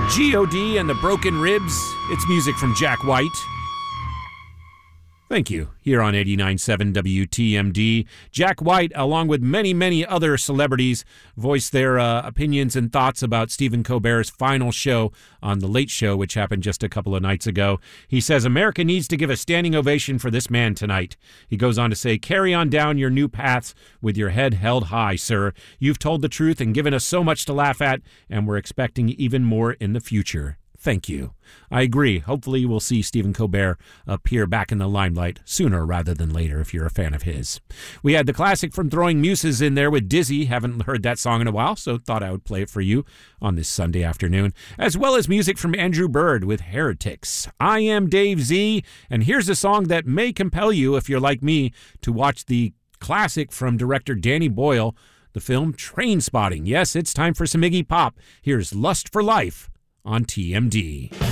G.O.D. and the Broken Ribs. It's music from Jack White. Thank you. Here on 89.7 WTMD, Jack White, along with many, many other celebrities, voiced their opinions and thoughts about Stephen Colbert's final show on The Late Show, which happened just a couple of nights ago. He says, America needs to give a standing ovation for this man tonight. He goes on to say, carry on down your new paths with your head held high, sir. You've told the truth and given us so much to laugh at, and we're expecting even more in the future. Thank you. I agree. Hopefully you will see Stephen Colbert appear back in the limelight sooner rather than later if you're a fan of his. We had the classic from Throwing Muses in there with Dizzy. Haven't heard that song in a while, so thought I would play it for you on this Sunday afternoon, as well as music from Andrew Bird with Heretics. I am Dave Z, and here's a song that may compel you, if you're like me, to watch the classic from director Danny Boyle, the film Trainspotting. Yes, it's time for some Iggy Pop. Here's Lust for Life on TMD.